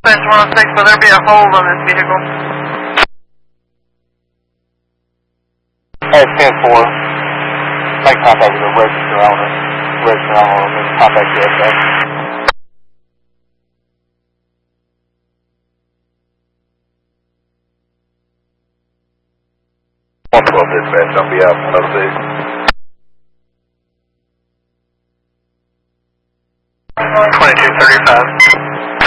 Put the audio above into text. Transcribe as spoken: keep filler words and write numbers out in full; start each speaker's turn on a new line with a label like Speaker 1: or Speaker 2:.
Speaker 1: Bench one oh six, will there be a hold on this vehicle?
Speaker 2: Hey, ten four. Make contact with the register owner. Register owner, make contact the S A.
Speaker 3: one twelve dispatch, I'll be out one oh six.
Speaker 1: twenty-two thirty-five.